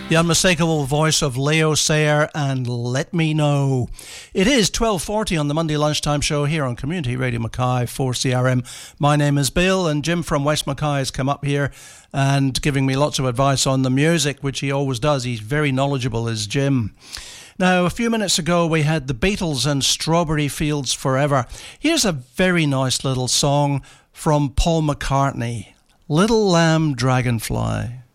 The unmistakable voice of Leo Sayer and Let Me Know. It is 12:40 on the Monday lunchtime show here on Community Radio Mackay 4CRM. My name is Bill, and Jim from West Mackay has come up here and giving me lots of advice on the music, which he always does. He's very knowledgeable, is Jim. Now, a few minutes ago we had the Beatles and Strawberry Fields Forever. Here's a very nice little song from Paul McCartney, Little Lamb Dragonfly.